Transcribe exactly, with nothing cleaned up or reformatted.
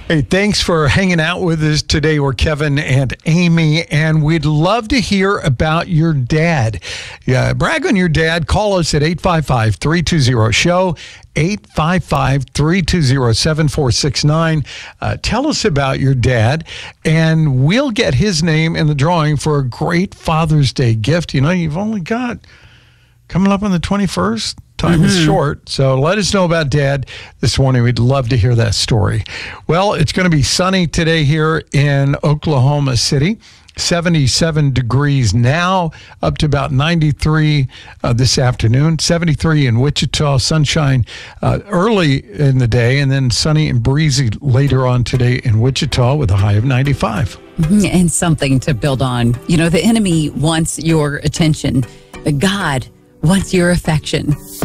Hey, thanks for hanging out with us today. We're Kevin and Amy, and we'd love to hear about your dad. Yeah, brag on your dad. Call us at eight five five, three two zero, S H O W, eight five five, three two zero, seven four six nine. Uh, tell us about your dad, and we'll get his name in the drawing for a great Father's Day gift. You know, you've only got coming up on the twenty-first. Time mm-hmm. is short, so let us know about Dad this morning. We'd love to hear that story. Well, it's going to be sunny today here in Oklahoma City. seventy-seven degrees now, up to about ninety-three uh, this afternoon. seventy-three in Wichita, sunshine uh, early in the day, and then sunny and breezy later on today in Wichita with a high of ninety-five. And something to build on. You know, the enemy wants your attention, but God wants your affection.